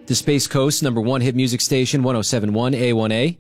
the Space Coast #1 hit music station, 107.1 A1A.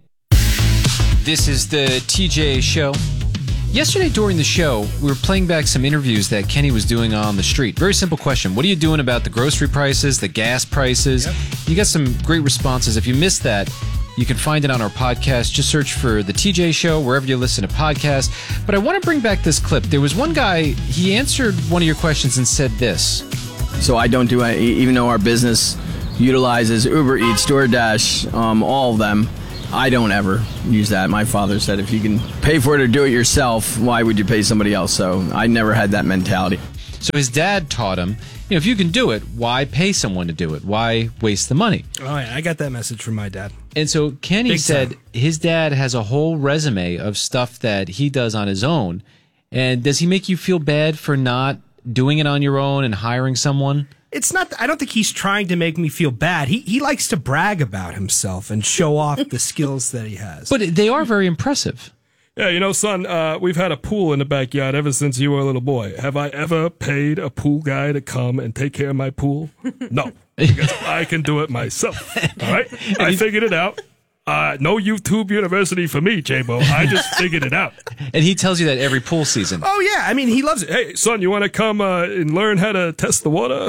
This is the TJ Show. Yesterday during the show, we were playing back some interviews that Kenny was doing on the street. Very simple question. What are you doing about the grocery prices, the gas prices? Yep. You got some great responses. If you missed that, you can find it on our podcast. Just search for The TJ Show wherever you listen to podcasts. But I want to bring back this clip. There was one guy, he answered one of your questions and said this. So I don't do it, even though our business utilizes Uber Eats, DoorDash, all of them. I don't ever use that. My father said if you can pay for it or do it yourself, why would you pay somebody else? So I never had that mentality. So his dad taught him, if you can do it, why pay someone to do it? Why waste the money? Oh, yeah, I got that message from my dad. And so Kenny Big said time. his dad has a whole resume of stuff that he does on his own. And does he make you feel bad for not doing it on your own and hiring someone? It's not. I don't think he's trying to make me feel bad. He likes to brag about himself and show off the skills that he has. But they are very impressive. Yeah, son, we've had a pool in the backyard ever since you were a little boy. Have I ever paid a pool guy to come and take care of my pool? No, because I can do it myself. All right? I figured it out. No YouTube University for me, J-Bo. I just figured it out. And he tells you that every pool season. Oh, yeah. I mean, he loves it. Hey, son, you want to come and learn how to test the water?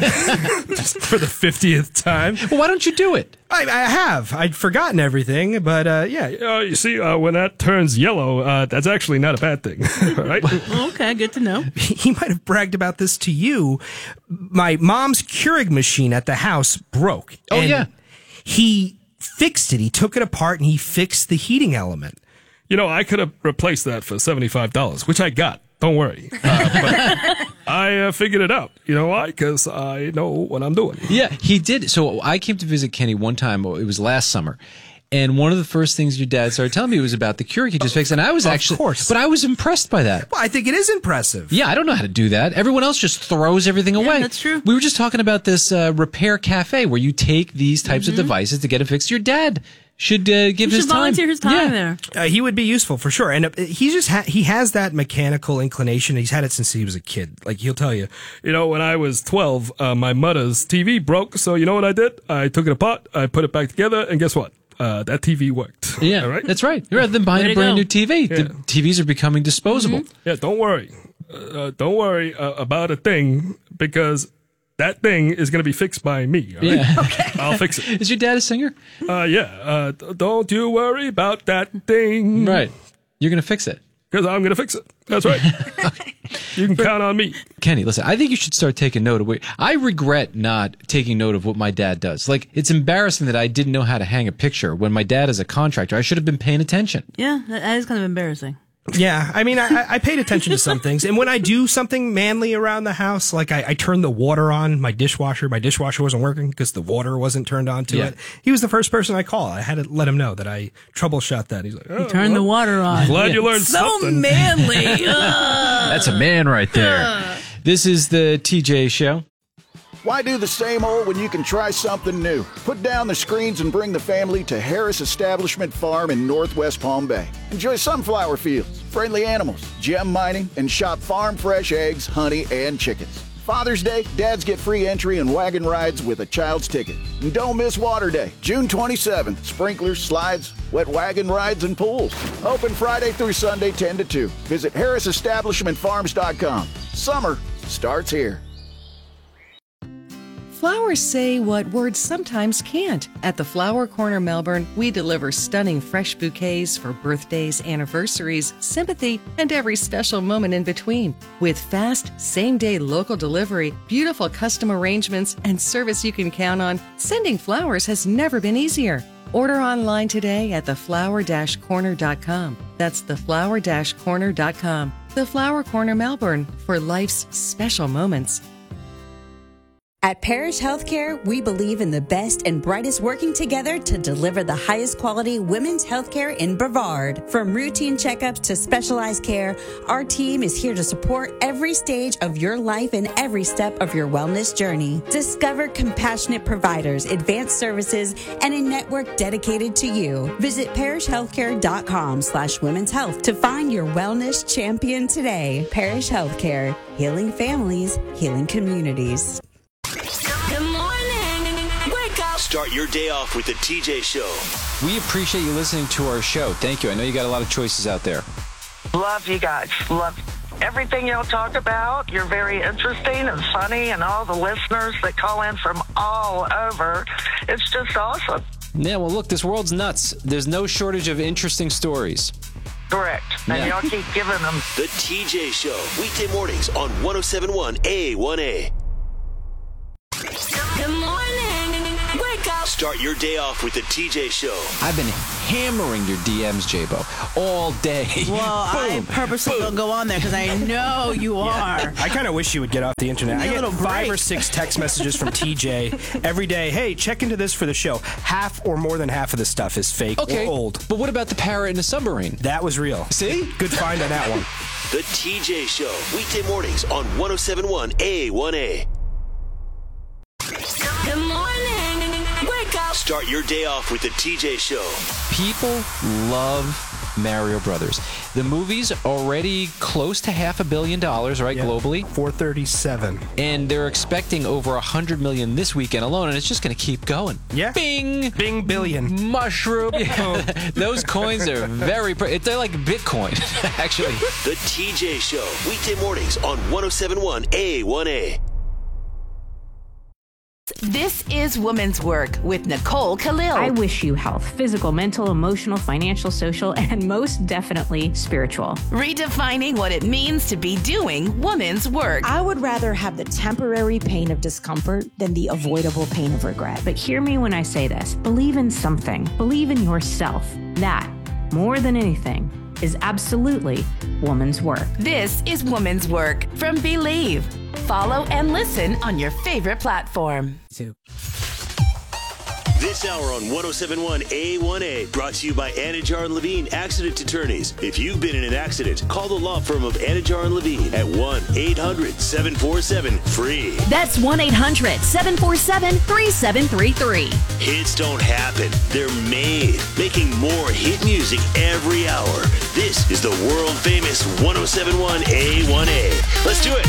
Just for the 50th time. Well, why don't you do it? I have. I'd forgotten everything, but yeah. You see, when that turns yellow, that's actually not a bad thing, right? Okay, good to know. He might have bragged about this to you. My mom's Keurig machine at the house broke. Oh, yeah. He fixed it. He took it apart and he fixed the heating element. I could have replaced that for $75, which I got. Don't worry. But I figured it out. You know why? Because I know what I'm doing. Yeah, he did. So I came to visit Kenny one time. It was last summer. And one of the first things your dad started telling me was about the Keurig he just fixed. And I was Of course. But I was impressed by that. Well, I think it is impressive. Yeah, I don't know how to do that. Everyone else just throws everything away. That's true. We were just talking about this repair cafe where you take these types of devices to get it fixed. Your dad should give his time. Volunteer his time there. He would be useful for sure. And he has that mechanical inclination. He's had it since he was a kid. Like, he'll tell you. When I was 12, my mother's TV broke. So you know what I did? I took it apart. I put it back together. And guess what? That TV worked. Yeah, all right? That's right. Rather than buying a brand new TV, the TVs are becoming disposable. Yeah, don't worry. Don't worry about a thing because that thing is going to be fixed by me. All right? Yeah. Okay. I'll fix it. Is your dad a singer? Yeah. Don't you worry about that thing. Right. You're going to fix it. Because I'm going to fix it. That's right. You can count on me. Kenny, listen, I think you should start taking note of what... I regret not taking note of what my dad does. Like, it's embarrassing that I didn't know how to hang a picture when my dad is a contractor. I should have been paying attention. Yeah, that is kind of embarrassing. Yeah, I mean, I paid attention to some things. And when I do something manly around the house, like I turn the water on, my dishwasher wasn't working because the water wasn't turned on to it. He was the first person I called. I had to let him know that I troubleshot that. He's like, Turn the water on. Glad you learned So something. manly. That's a man right there. This is the TJ Show. Why do the same old when you can try something new? Put down the screens and bring the family to Harris Establishment Farm in Northwest Palm Bay. Enjoy sunflower fields, friendly animals, gem mining, and shop farm fresh eggs, honey, and chickens. Father's Day, dads get free entry and wagon rides with a child's ticket. And don't miss Water Day, June 27th. Sprinklers, slides, wet wagon rides, and pools. Open Friday through Sunday, 10 to 2. Visit harrisestablishmentfarms.com. Summer starts here. Flowers say what words sometimes can't. At the Flower Corner Melbourne, we deliver stunning fresh bouquets for birthdays, anniversaries, sympathy, and every special moment in between. With fast, same-day local delivery, beautiful custom arrangements, and service you can count on, sending flowers has never been easier. Order online today at theflower-corner.com. That's theflower-corner.com. The Flower Corner Melbourne, for life's special moments. At Parish Healthcare, we believe in the best and brightest working together to deliver the highest quality women's healthcare in Brevard. From routine checkups to specialized care, our team is here to support every stage of your life and every step of your wellness journey. Discover compassionate providers, advanced services, and a network dedicated to you. Visit parishhealthcare.com/women's health to find your wellness champion today. Parish Healthcare, healing families, healing communities. Start your day off with the TJ Show. We appreciate you listening to our show. Thank you. I know you got a lot of choices out there. Love you guys. Love everything y'all talk about. You're very interesting and funny, and all the listeners that call in from all over. It's just awesome. Yeah, well, look, this world's nuts. There's no shortage of interesting stories. Correct. And y'all keep giving them. The TJ Show. Weekday mornings on 107.1 A1A. Good morning. Wake up. Start your day off with the TJ Show. I've been hammering your DMs, J-Bo, all day. Well, I purposely don't go on there because I know you are. I kind of wish you would get off the internet. I get 5 or 6 text messages from TJ every day. Hey, check into this for the show. Half or more than half of the stuff is fake or old. But what about the parrot in the submarine? That was real. See? Good find on that one. The TJ Show. Weekday mornings on 107.1 A1A. Good morning. Wake up. Start your day off with the TJ Show. People love Mario Brothers. The movie's already close to $500 million, right, globally? 437. And they're expecting over 100 million this weekend alone, and it's just going to keep going. Yeah. Bing! Bing billion. Mushroom. Those coins are very... They're like Bitcoin, actually. The TJ Show. Weekday mornings on 107.1 A1A. This is Woman's Work with Nicole Khalil. I wish you health, physical, mental, emotional, financial, social, and most definitely spiritual. Redefining what it means to be doing woman's work. I would rather have the temporary pain of discomfort than the avoidable pain of regret. But hear me when I say this. Believe in something. Believe in yourself. That, more than anything, is absolutely woman's work. This is Woman's Work from Believe. Follow and listen on your favorite platform. This hour on 107.1 A1A brought to you by Anajar and Levine Accident Attorneys. If you've been in an accident, call the law firm of Anajar and Levine at 1-800-747-FREE. That's 1-800-747-3733. Hits don't happen. They're made. Making more hit music every hour. This is the world famous 107.1 A1A. Let's do it.